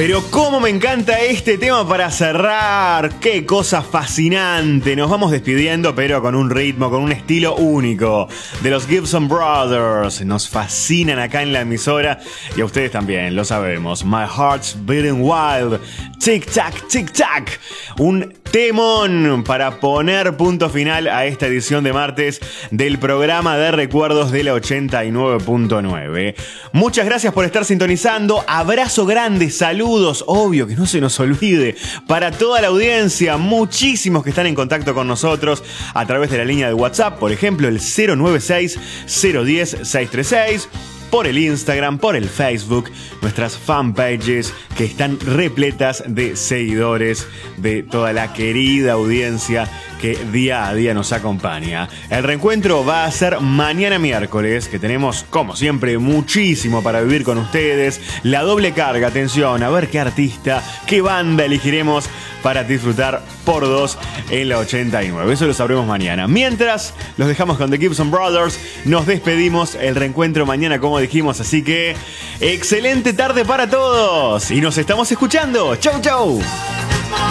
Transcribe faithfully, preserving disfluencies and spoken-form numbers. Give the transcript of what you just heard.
Pero cómo me encanta este tema para cerrar. Qué cosa fascinante. Nos vamos despidiendo, pero con un ritmo, con un estilo único de los Gibson Brothers. Nos fascinan acá en la emisora y a ustedes también, lo sabemos. My Heart's Beating Wild. Tic tac, tic tac. Un temón para poner punto final a esta edición de martes del programa de recuerdos de la ochenta y nueve punto nueve. Muchas gracias por estar sintonizando. Abrazo grande, saludos, obvio que no se nos olvide, para toda la audiencia, muchísimos que están en contacto con nosotros a través de la línea de WhatsApp, por ejemplo el cero nueve seis, cero uno cero, seis tres seis, por el Instagram, por el Facebook, nuestras fanpages que están repletas de seguidores de toda la querida audiencia que día a día nos acompaña. El reencuentro va a ser mañana miércoles, que tenemos, como siempre, muchísimo para vivir con ustedes. La doble carga, atención, a ver qué artista, qué banda elegiremos para disfrutar por dos en la ochenta y nueve. Eso lo sabremos mañana. Mientras, los dejamos con The Gibson Brothers. Nos despedimos. El reencuentro mañana, como dijimos. Así que, excelente tarde para todos. Y nos estamos escuchando. Chau, chau.